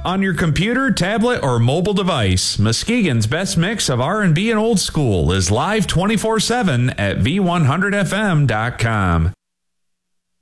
on your computer, tablet, or mobile device. Muskegon's best mix of R&B and old school is live 24/7 at v100fm.com.